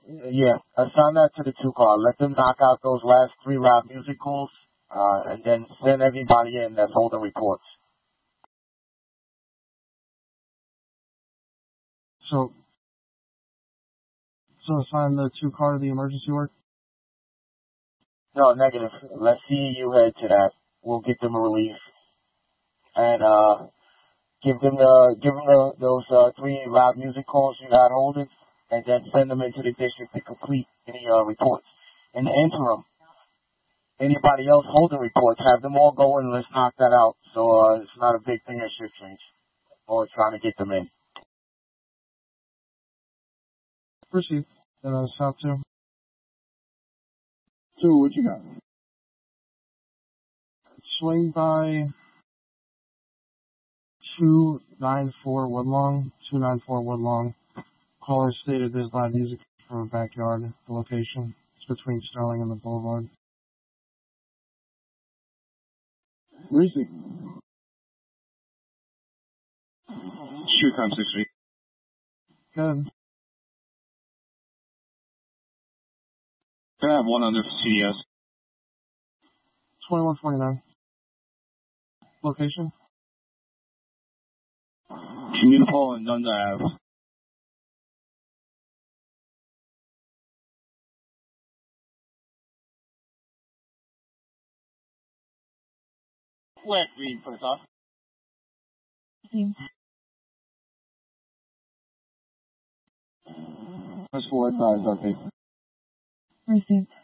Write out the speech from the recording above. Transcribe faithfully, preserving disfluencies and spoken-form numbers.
Yeah, assign that to the two car. Let them knock out those last three loud music calls, uh, and then send everybody in that's holding reports. So, so assign the two car to the emergency work? No, negative. Let's see you head to that. We'll get them a relief. And, uh, give them the, give them the, those, uh, three loud music calls you got holding, and then send them into the district to complete any, uh, reports. In the interim, anybody else holding reports, have them all go in and let's knock that out. So, uh, it's not a big thing at shift change. Or trying to get them in. Proceed. Then I was south two. Two, what you got? Swing by two nine four Woodlong. two nine four Woodlong. Caller stated there's loud music from a backyard. The location is between Sterling and the Boulevard. Receive. Shoot time six feet. Good. Can I have one under C D S? twenty-one forty-nine. Location? Communipol and Dundas Ave. Flat read for the car. That's four size, okay. Received.